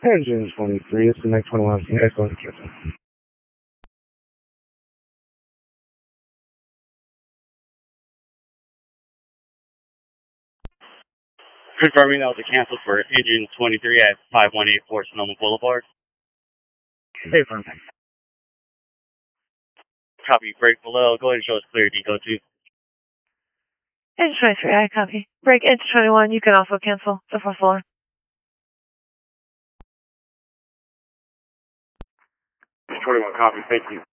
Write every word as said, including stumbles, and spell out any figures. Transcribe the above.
Engine twenty-three, it's the next twenty-one. You guys going to cancel. Confirming that was a cancel for engine twenty-three at five one eight four Sonoma Boulevard. Hey, firm. Copy, break below. Go ahead and show us clear D code two. Engine twenty-three, I copy. Break engine twenty-one, you can also cancel the fourth floor. twenty-one, copy, thank you.